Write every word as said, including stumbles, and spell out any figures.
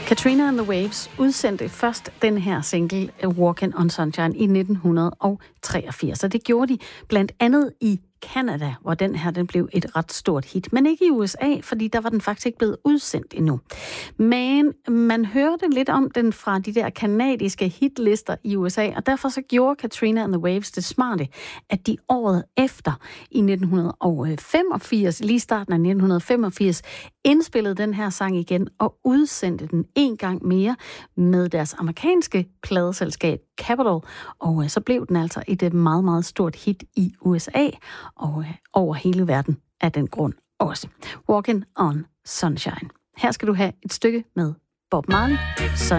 Katrina and the Waves udsendte først den her single Walking on Sunshine i nitten treogfirs, og det gjorde de blandt andet i Canada, hvor den her den blev et ret stort hit. Men ikke i U S A, fordi der var den faktisk ikke blevet udsendt endnu. Men man hørte lidt om den fra de der kanadiske hitlister i U S A, og derfor så gjorde Katrina and the Waves det smarte, at de året efter, i nitten femogfirs, lige starten af nitten femogfirs, indspillede den her sang igen og udsendte den en gang mere med deres amerikanske pladeselskab Capitol, og så blev den altså et meget, meget stort hit i U S A og over hele verden af den grund også. Walking on Sunshine. Her skal du have et stykke med Bob Marley.